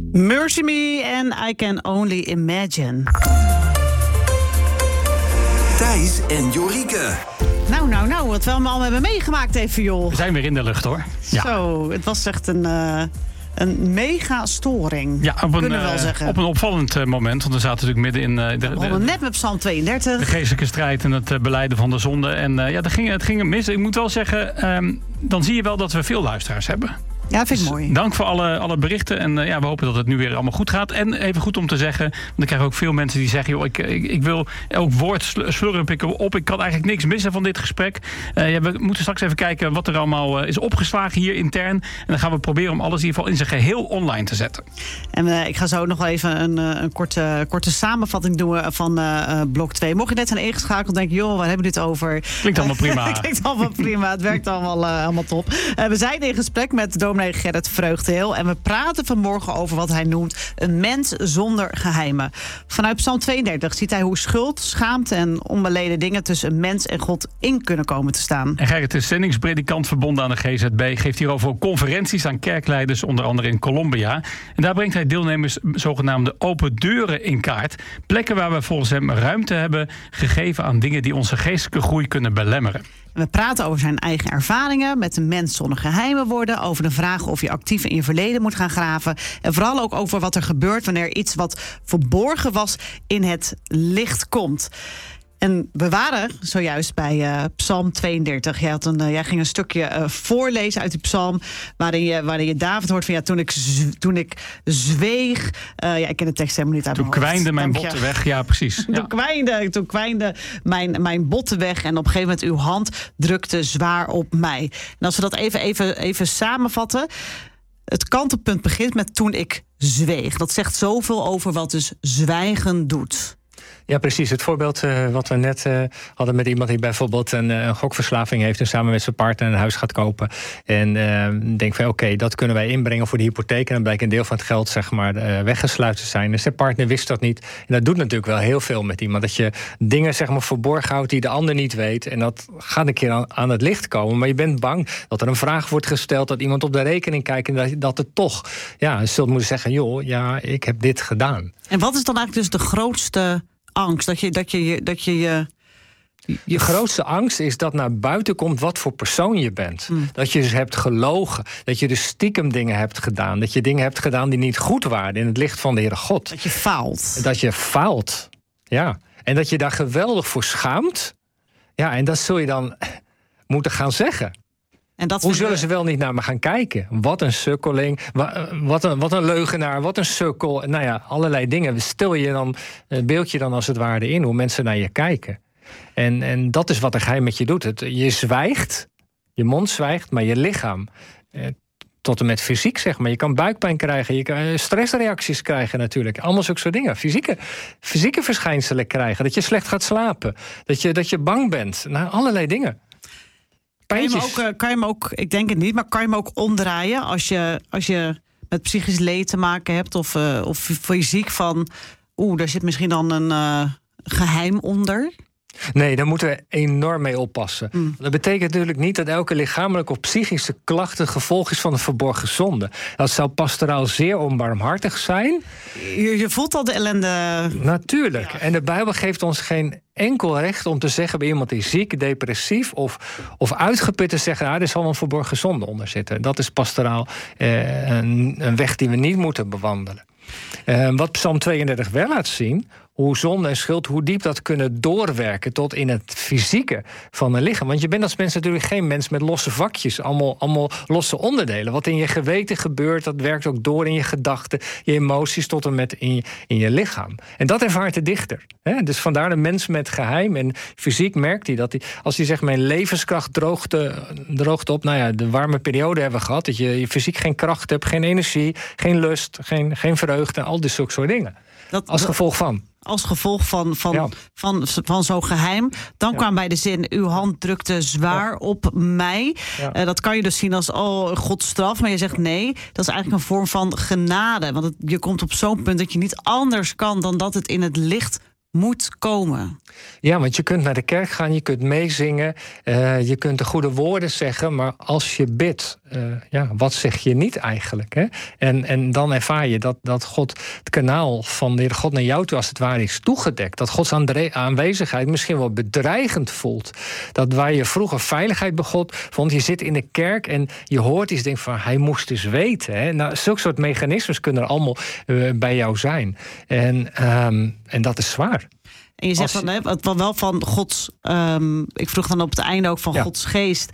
Mercy Me en I Can Only Imagine. Thijs en Jorike. Nou, wat we allemaal hebben meegemaakt even, joh. We zijn weer in de lucht, hoor. Ja. Zo, het was echt een mega storing, ja, kunnen we wel zeggen. Op een opvallend moment, want we zaten natuurlijk midden in we begonnen net met Psalm 32. De geestelijke strijd en het belijden van de zonde. En het ging mis. Ik moet wel zeggen, dan zie je wel dat we veel luisteraars hebben. Ja, dat vind ik mooi. Dank voor alle berichten. En we hopen dat het nu weer allemaal goed gaat. En even goed om te zeggen, want ik krijg ook veel mensen die zeggen, joh, ik wil elk woord slurp ik op. Ik kan eigenlijk niks missen van dit gesprek. We moeten straks even kijken wat er allemaal is opgeslagen hier intern. En dan gaan we proberen om alles in ieder geval in zijn geheel online te zetten. En ik ga zo nog wel even een korte samenvatting doen van blok 2. Mocht je net zijn ingeschakeld en denken, joh, waar hebben we dit over? Klinkt allemaal prima. Klinkt allemaal prima. Het werkt allemaal top. We zijn in gesprek met dominee Gerrit Vreugdeheel. En we praten vanmorgen over wat hij noemt een mens zonder geheimen. Vanuit Psalm 32 ziet hij hoe schuld, schaamte en onbeleden dingen tussen een mens en God in kunnen komen te staan. En Gerrit is zendingspredikant verbonden aan de GZB. Geeft hierover ook conferenties aan kerkleiders, onder andere in Colombia. En daar brengt hij deelnemers zogenaamde open deuren in kaart. Plekken waar we volgens hem ruimte hebben gegeven aan dingen die onze geestelijke groei kunnen belemmeren. We praten over zijn eigen ervaringen met een mens zonder geheimen worden. Over de vraag of je actief in je verleden moet gaan graven. En vooral ook over wat er gebeurt wanneer iets wat verborgen was in het licht komt. En we waren zojuist bij Psalm 32. Jij ging een stukje voorlezen uit die psalm, waarin je David hoort van toen ik zweeg. Ik ken de tekst helemaal niet uit mijn hoofd. Toen kwijnde mijn botten weg, ja precies. Ja. Toen kwijnde mijn botten weg en op een gegeven moment uw hand drukte zwaar op mij. En als we dat even samenvatten. Het kantelpunt begint met toen ik zweeg. Dat zegt zoveel over wat dus zwijgen doet. Ja, precies. Het voorbeeld wat we net hadden met iemand die bijvoorbeeld een gokverslaving heeft en samen met zijn partner een huis gaat kopen. En denkt van oké, dat kunnen wij inbrengen voor de hypotheek. En dan blijkt een deel van het geld zeg maar weggesluiten te zijn. En zijn partner wist dat niet. En dat doet natuurlijk wel heel veel met iemand. Dat je dingen zeg maar verborgen houdt die de ander niet weet. En dat gaat een keer aan het licht komen. Maar je bent bang dat er een vraag wordt gesteld, dat iemand op de rekening kijkt en dat het toch, zult moeten zeggen, joh, ja, ik heb dit gedaan. En wat is dan eigenlijk dus de grootste angst? Je grootste angst is dat naar buiten komt wat voor persoon je bent. Dat je dus hebt gelogen. Dat je dus stiekem dingen hebt gedaan. Dat je dingen hebt gedaan die niet goed waren in het licht van de Heere God. Dat je faalt. Dat je faalt. Ja. En dat je daar geweldig voor schaamt. Ja, en dat zul je dan moeten gaan zeggen. En dat hoe zullen ze wel niet naar me gaan kijken? Wat een sukkeling, wat een leugenaar, wat een sukkel. Nou ja, allerlei dingen. Stel je dan, beeld je dan als het ware in hoe mensen naar je kijken. En dat is wat een geheim met je doet. Je zwijgt, je mond zwijgt, maar je lichaam, tot en met fysiek zeg maar. Je kan buikpijn krijgen, je kan stressreacties krijgen natuurlijk. Allemaal zulke soort dingen. Fysieke verschijnselen krijgen, dat je slecht gaat slapen. Dat je bang bent. Nou, allerlei dingen. Kan je hem ook, ik denk het niet, maar kan je hem ook omdraaien als je met psychisch leed te maken hebt of fysiek van, daar zit misschien dan een geheim onder? Nee, daar moeten we enorm mee oppassen. Dat betekent natuurlijk niet dat elke lichamelijke of psychische klacht een gevolg is van een verborgen zonde. Dat zou pastoraal zeer onbarmhartig zijn. Je voelt al de ellende. Natuurlijk. Ja. En de Bijbel geeft ons geen enkel recht om te zeggen bij iemand die ziek, depressief of uitgeput te zeggen, er zal een verborgen zonde onder zitten. Dat is pastoraal een weg die we niet moeten bewandelen. Wat Psalm 32 wel laat zien, hoe zonde en schuld, hoe diep dat kunnen doorwerken tot in het fysieke van een lichaam. Want je bent als mens natuurlijk geen mens met losse vakjes, allemaal losse onderdelen. Wat in je geweten gebeurt, dat werkt ook door in je gedachten, je emoties tot en met in je lichaam. En dat ervaart de dichter. Dus vandaar de mens met geheim. En fysiek merkt hij dat als hij zegt, mijn levenskracht droogt op, de warme periode hebben we gehad, dat je fysiek geen kracht hebt, geen energie, geen lust, geen vreugde, al die soort dingen. Als gevolg van. Als gevolg van zo'n geheim. Dan kwam bij de zin, uw hand drukte zwaar op mij. Ja. Dat kan je dus zien als, Gods straf. Maar je zegt nee, dat is eigenlijk een vorm van genade. Want je komt op zo'n punt dat je niet anders kan dan dat het in het licht moet komen. Ja, want je kunt naar de kerk gaan, je kunt meezingen, je kunt de goede woorden zeggen, maar als je bidt, wat zeg je niet eigenlijk? Hè? En dan ervaar je dat God, het kanaal van de Heer God naar jou toe als het ware is toegedekt. Dat Gods aanwezigheid misschien wel bedreigend voelt. Dat waar je vroeger veiligheid bij God vond, je zit in de kerk en je hoort iets, denkt van hij moest eens weten. Hè? Nou, zulke soort mechanismes kunnen er allemaal bij jou zijn. En dat is zwaar. En je zegt dan wel van Gods. Ik vroeg dan op het einde ook van Gods geest.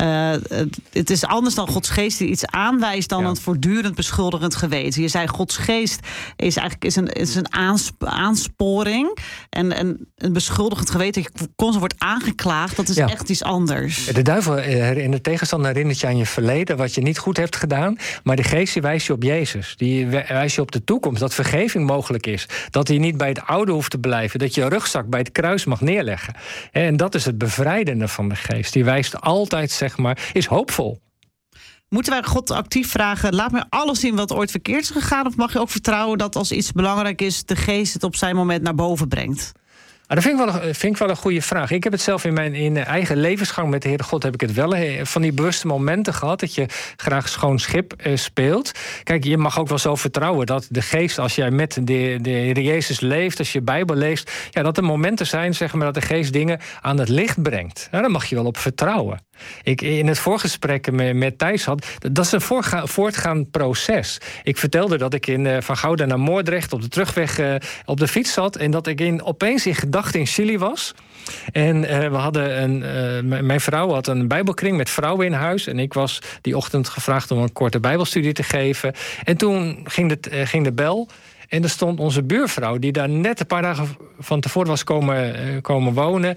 Het is anders dan Gods geest die iets aanwijst dan een voortdurend beschuldigend geweten. Je zei Gods geest is eigenlijk een aansporing. En een beschuldigend geweten dat je constant wordt aangeklaagd, dat is echt iets anders. De duivel in de tegenstander herinnert je aan je verleden, wat je niet goed hebt gedaan. Maar de geest die wijst je op Jezus. Die wijst je op de toekomst, dat vergeving mogelijk is. Dat je niet bij het oude hoeft te blijven. Dat je rugzak bij het kruis mag neerleggen. En dat is het bevrijdende van de geest. Die wijst altijd, is hoopvol. Moeten wij God actief vragen, laat me alles zien wat ooit verkeerd is gegaan? Of mag je ook vertrouwen dat als iets belangrijk is, de geest het op zijn moment naar boven brengt? Dat vind ik wel een goede vraag. Ik heb het zelf in mijn eigen levensgang met de Heere God heb ik het wel van die bewuste momenten gehad dat je graag schoon schip speelt. Kijk, je mag ook wel zo vertrouwen dat de geest, als jij met de Heer Jezus leeft, als je Bijbel leest, dat er momenten zijn, dat de geest dingen aan het licht brengt. Nou, daar mag je wel op vertrouwen. Ik in het voorgesprek met Thijs had, dat is een voortgaand proces. Ik vertelde dat ik van Gouda naar Moordrecht op de terugweg op de fiets zat en dat ik opeens in gedachten in Chili was. En we hadden mijn vrouw had een bijbelkring met vrouwen in huis. En ik was die ochtend gevraagd om een korte bijbelstudie te geven. En toen ging de bel. En er stond onze buurvrouw, die daar net een paar dagen van tevoren was komen wonen,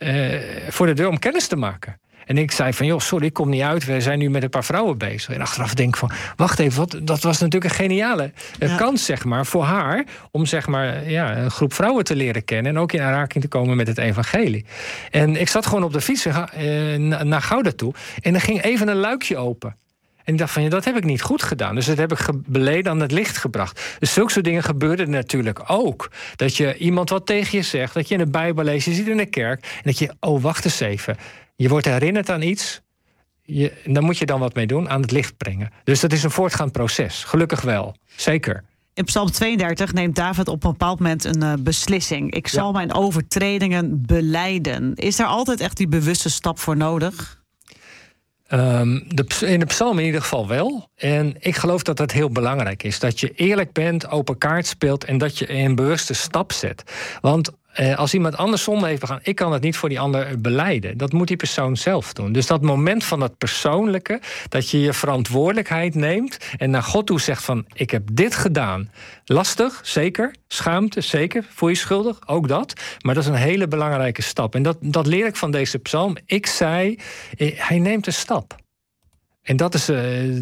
voor de deur om kennis te maken. En ik zei van, sorry, ik kom niet uit. We zijn nu met een paar vrouwen bezig. En achteraf denk ik van, wacht even, dat was natuurlijk een geniale kans, voor haar, om een groep vrouwen te leren kennen en ook in aanraking te komen met het evangelie. En ik zat gewoon op de fiets naar Gouda toe en er ging even een luikje open. En ik dacht van, dat heb ik niet goed gedaan. Dus dat heb ik beleden aan het licht gebracht. Dus zulke soort dingen gebeurden natuurlijk ook. Dat je iemand wat tegen je zegt, dat je in de Bijbel leest, je zit in de kerk, en dat je, wacht eens even. Je wordt herinnerd aan iets, daar moet je dan wat mee doen, aan het licht brengen. Dus dat is een voortgaand proces, gelukkig wel, zeker. In Psalm 32 neemt David op een bepaald moment een beslissing. Ik zal mijn overtredingen belijden. Is daar altijd echt die bewuste stap voor nodig? In de psalm in ieder geval wel. En ik geloof dat dat heel belangrijk is. Dat je eerlijk bent, open kaart speelt en dat je een bewuste stap zet. Want als iemand anders zonde heeft begaan, ik kan het niet voor die ander belijden. Dat moet die persoon zelf doen. Dus dat moment van dat persoonlijke, dat je je verantwoordelijkheid neemt en naar God toe zegt van, ik heb dit gedaan. Lastig, zeker. Schaamte, zeker. Voel je schuldig, ook dat. Maar dat is een hele belangrijke stap. En dat leer ik van deze psalm. Ik zei, hij neemt een stap. En dat is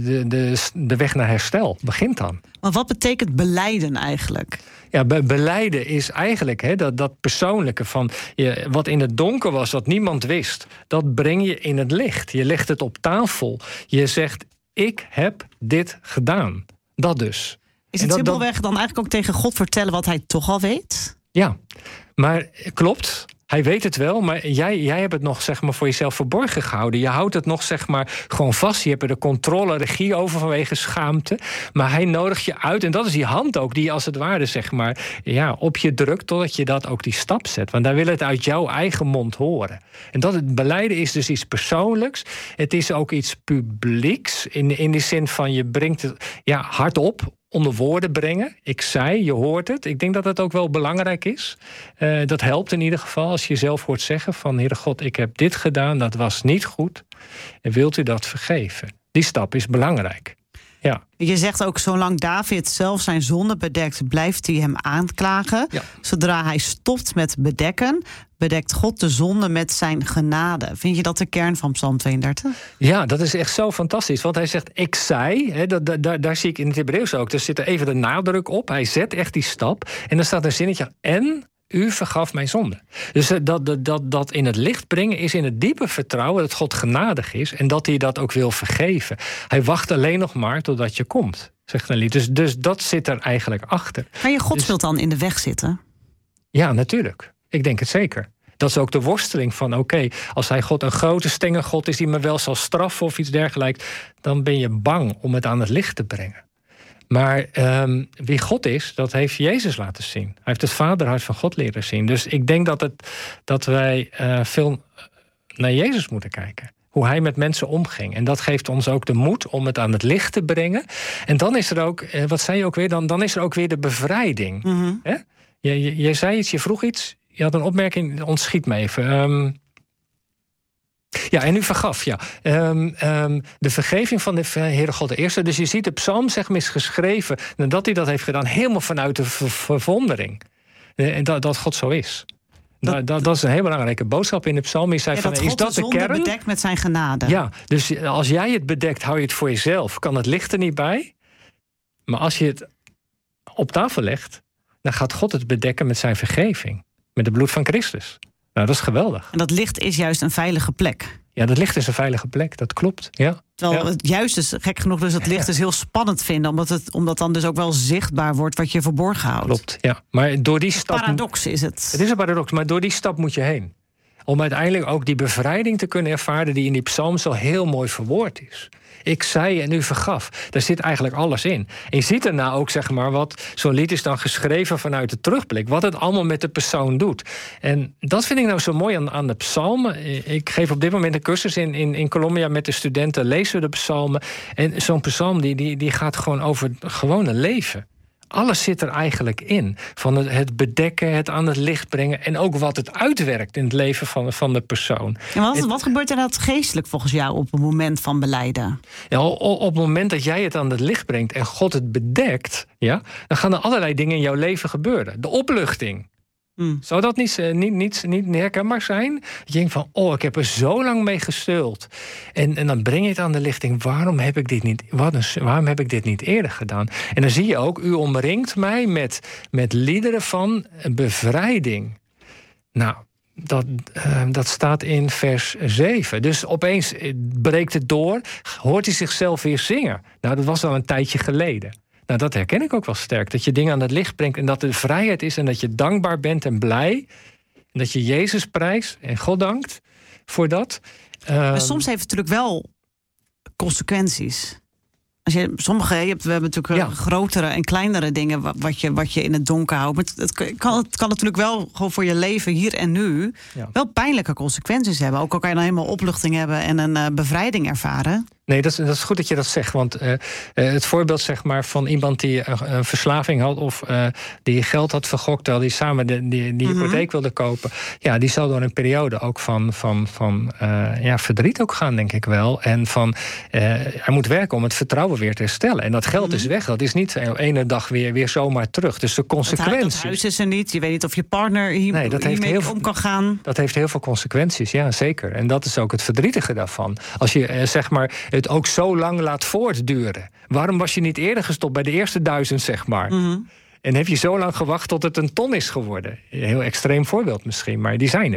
de weg naar herstel. Begint dan. Maar wat betekent belijden eigenlijk? Ja, belijden is eigenlijk dat persoonlijke van wat in het donker was, wat niemand wist. Dat breng je in het licht. Je legt het op tafel. Je zegt, ik heb dit gedaan. Dat dus. Is het simpelweg dan eigenlijk ook tegen God vertellen wat hij toch al weet? Ja, maar klopt. Hij weet het wel, maar jij hebt het nog voor jezelf verborgen gehouden. Je houdt het nog gewoon vast. Je hebt er de controle, regie over vanwege schaamte. Maar hij nodigt je uit. En dat is die hand ook die als het ware op je drukt, totdat je dat ook die stap zet. Want daar wil het uit jouw eigen mond horen. En dat het belijden is dus iets persoonlijks. Het is ook iets publieks. In de zin van je brengt het hardop. Onder woorden brengen. Ik zei, je hoort het. Ik denk dat dat ook wel belangrijk is. Dat helpt in ieder geval als je zelf hoort zeggen van, Heere God, ik heb dit gedaan, dat was niet goed. En wilt u dat vergeven? Die stap is belangrijk. Ja. Je zegt ook, zolang David zelf zijn zonde bedekt, blijft hij hem aanklagen. Ja. Zodra hij stopt met bedekken, bedekt God de zonde met zijn genade. Vind je dat de kern van Psalm 32? Ja, dat is echt zo fantastisch. Want hij zegt, ik zei, daar zie ik in het Hebreeuws ook, er zit er even de nadruk op. Hij zet echt die stap. En dan staat een zinnetje, en u vergaf mijn zonde. Dus dat in het licht brengen is in het diepe vertrouwen dat God genadig is en dat hij dat ook wil vergeven. Hij wacht alleen nog maar totdat je komt, zegt een lied. Dus dat zit er eigenlijk achter. Kan je godsbeeld dan in de weg zitten? Ja, natuurlijk. Ik denk het zeker. Dat is ook de worsteling van, oké, als hij God een grote strenge God is die me wel zal straffen of iets dergelijks, dan ben je bang om het aan het licht te brengen. Maar wie God is, dat heeft Jezus laten zien. Hij heeft het vaderhart van God leren zien. Dus ik denk dat wij veel naar Jezus moeten kijken. Hoe hij met mensen omging. En dat geeft ons ook de moed om het aan het licht te brengen. En dan is er ook, wat zei je ook weer? Dan is er ook weer de bevrijding. Mm-hmm. Je zei iets, je vroeg iets. Je had een opmerking, ontschiet me even. Ja, en u vergaf, ja. De vergeving van de Heere God de Eerste. Dus je ziet, de psalm is geschreven, nadat hij dat heeft gedaan, helemaal vanuit de verwondering. En dat God zo is. Dat is een heel belangrijke boodschap in de psalm. Je zei van, dat is God dat de kern? bedekt met zijn genade. Ja, dus als jij het bedekt, hou je het voor jezelf. Kan het licht er niet bij. Maar als je het op tafel legt, dan gaat God het bedekken met zijn vergeving. Met het bloed van Christus. Nou, dat is geweldig. En dat licht is juist een veilige plek. Ja, dat licht is een veilige plek, dat klopt. Ja. Terwijl het juist is, gek genoeg, dus het licht is heel spannend vinden. Omdat dan dus ook wel zichtbaar wordt wat je verborgen houdt. Klopt, ja. Maar door die stap. Paradox is het. Het is een paradox, maar door die stap moet je heen. Om uiteindelijk ook die bevrijding te kunnen ervaren die in die psalm zo heel mooi verwoord is. Ik zei en u vergaf. Daar zit eigenlijk alles in. En je ziet daarna ook, wat zo'n lied is dan geschreven vanuit de terugblik. Wat het allemaal met de persoon doet. En dat vind ik nou zo mooi aan de psalmen. Ik geef op dit moment een cursus in Colombia met de studenten. Lezen we de psalmen. En zo'n psalm die gaat gewoon over het gewone leven. Alles zit er eigenlijk in. Van het bedekken, het aan het licht brengen. En ook wat het uitwerkt in het leven van de persoon. En wat gebeurt er dat geestelijk volgens jou op het moment van belijden? Ja, op het moment dat jij het aan het licht brengt en God het bedekt, ja, dan gaan er allerlei dingen in jouw leven gebeuren. De opluchting. Zou dat niet herkenbaar zijn? Je denkt van, ik heb er zo lang mee gestuld. En dan breng je het aan de lichting. Waarom heb ik dit niet eerder gedaan? En dan zie je ook, u omringt mij met liederen van bevrijding. Nou, dat staat in vers 7. Dus opeens breekt het door, hoort hij zichzelf weer zingen. Nou, dat was al een tijdje geleden. Nou, dat herken ik ook wel sterk. Dat je dingen aan het licht brengt en dat er vrijheid is en dat je dankbaar bent en blij. En dat je Jezus prijst en God dankt voor dat. Maar soms heeft het natuurlijk wel consequenties. We hebben natuurlijk grotere en kleinere dingen wat je in het donker houdt. Maar het kan natuurlijk wel gewoon voor je leven hier en nu wel pijnlijke consequenties hebben. Ook al kan je dan helemaal opluchting hebben en een bevrijding ervaren. Nee, dat is goed dat je dat zegt. Want het voorbeeld van iemand die een verslaving had of die geld had vergokt terwijl die samen die hypotheek wilde kopen. Ja, die zal door een periode ook van verdriet ook gaan, denk ik wel. En hij moet werken om het vertrouwen weer te herstellen. En dat geld is weg. Dat is niet de ene dag weer zomaar terug. Dus de consequenties. Het huis is er niet. Je weet niet of je partner hiermee om kan gaan. Dat heeft heel veel consequenties, ja, zeker. En dat is ook het verdrietige daarvan. Als je het ook zo lang laat voortduren. Waarom was je niet eerder gestopt bij de eerste 1000, Mm-hmm. En heb je zo lang gewacht tot het een ton is geworden? Een heel extreem voorbeeld misschien, maar die zijn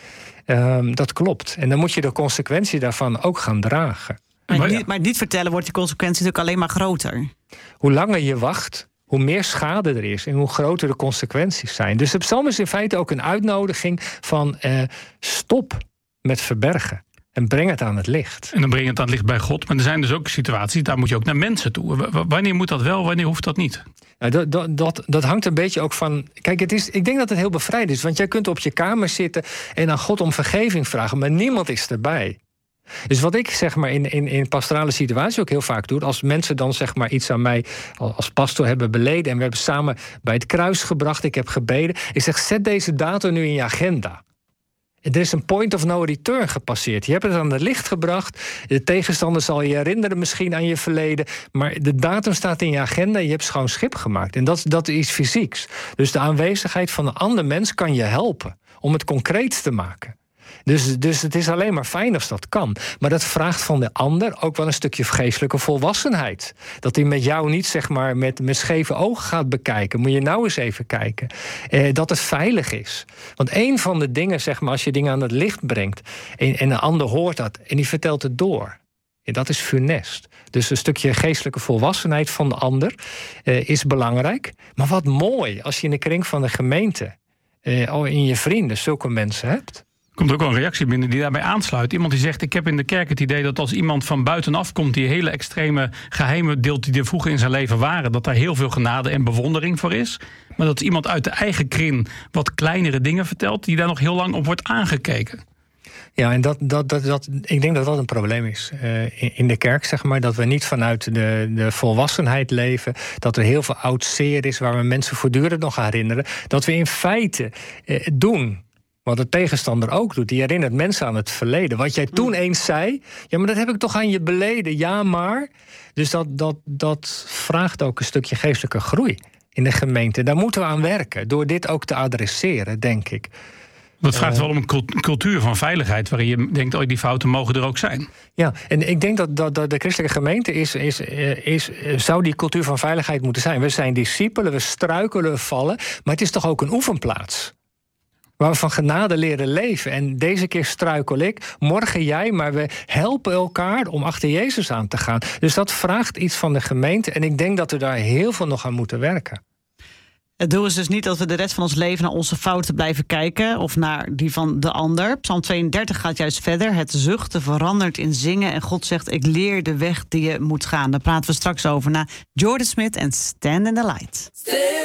er. Dat klopt. En dan moet je de consequentie daarvan ook gaan dragen. Maar niet vertellen wordt die consequentie natuurlijk alleen maar groter. Hoe langer je wacht, hoe meer schade er is en hoe groter de consequenties zijn. Dus de psalm is in feite ook een uitnodiging van stop met verbergen. En breng het aan het licht. En dan breng je het aan het licht bij God. Maar er zijn dus ook situaties, daar moet je ook naar mensen toe. Wanneer moet dat wel, wanneer hoeft dat niet? Nou, dat hangt een beetje ook van. Kijk, ik denk dat het heel bevrijd is. Want jij kunt op je kamer zitten en aan God om vergeving vragen. Maar niemand is erbij. Dus wat ik in pastorale situaties ook heel vaak doe, als mensen dan iets aan mij als pastor hebben beleden en we hebben samen bij het kruis gebracht, ik heb gebeden. Ik zeg, zet deze datum nu in je agenda. Er is een point of no return gepasseerd. Je hebt het aan het licht gebracht. De tegenstander zal je herinneren misschien aan je verleden. Maar de datum staat in je agenda. Je hebt schoon schip gemaakt. En dat is iets fysieks. Dus de aanwezigheid van een ander mens kan je helpen om het concreet te maken. Dus het is alleen maar fijn als dat kan. Maar dat vraagt van de ander ook wel een stukje geestelijke volwassenheid. Dat hij met jou niet met scheve ogen gaat bekijken. Moet je nou eens even kijken. Dat het veilig is. Want een van de dingen, als je dingen aan het licht brengt en een ander hoort dat en die vertelt het door. Ja, dat is funest. Dus een stukje geestelijke volwassenheid van de ander is belangrijk. Maar wat mooi als je in de kring van de gemeente in je vrienden zulke mensen hebt. Er komt ook wel een reactie binnen die daarbij aansluit. Iemand die zegt, ik heb in de kerk het idee dat als iemand van buitenaf komt die hele extreme geheimen deelt die er vroeger in zijn leven waren, dat daar heel veel genade en bewondering voor is. Maar dat iemand uit de eigen kring wat kleinere dingen vertelt, die daar nog heel lang op wordt aangekeken. Ja, en ik denk dat dat een probleem is in de kerk, zeg maar. Dat we niet vanuit de volwassenheid leven. Dat er heel veel oud zeer is waar we mensen voortdurend nog herinneren. Dat we in feite doen wat de tegenstander ook doet. Die herinnert mensen aan het verleden. Wat jij toen eens zei, ja, maar dat heb ik toch aan je beleden. Ja, maar. Dus dat vraagt ook een stukje geestelijke groei in de gemeente. Daar moeten we aan werken, door dit ook te adresseren, denk ik. Dat vraagt wel om een cultuur van veiligheid, waarin je denkt, die fouten mogen er ook zijn. Ja, en ik denk dat de christelijke gemeente zou die cultuur van veiligheid moeten zijn. We zijn discipelen, we struikelen, we vallen, maar het is toch ook een oefenplaats. Waar we van genade leren leven. En deze keer struikel ik, morgen jij, maar we helpen elkaar om achter Jezus aan te gaan. Dus dat vraagt iets van de gemeente en ik denk dat we daar heel veel nog aan moeten werken. Het doel is dus niet dat we de rest van ons leven naar onze fouten blijven kijken of naar die van de ander. Psalm 32 gaat juist verder. Het zuchten verandert in zingen en God zegt, ik leer de weg die je moet gaan. Daar praten we straks over na Jordan Smith en Stand in the Light.